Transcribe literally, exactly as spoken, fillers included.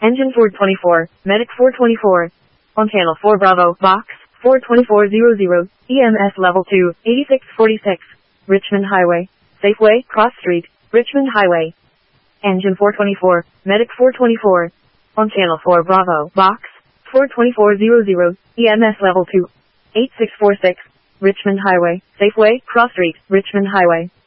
Engine four twenty-four, Medic four twenty-four. On channel four Bravo, box, four twenty-four hundred, E M S level two, eighty-six forty-six. Richmond Highway. Safeway, Cross Street, Richmond Highway. Engine four twenty-four, Medic four twenty-four. On channel four Bravo, box, four twenty-four hundred, E M S level two, eighty-six forty-six. Richmond Highway. Safeway, Cross Street, Richmond Highway.